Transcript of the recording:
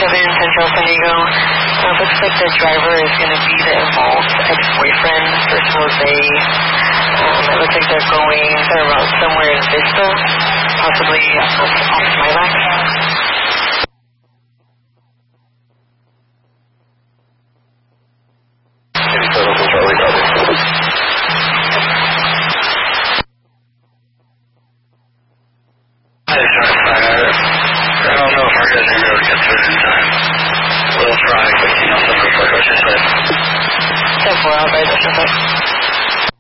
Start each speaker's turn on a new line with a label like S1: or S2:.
S1: Central San Diego. Looks like the driver is going to be the involved ex-boyfriend for Jose. It looks like they're going their route somewhere in Vista, possibly off Smilax.
S2: I don't know if we're going to be able to get through in time. We'll try, but you know, some report what you said.
S1: 10-4, I'll write this up.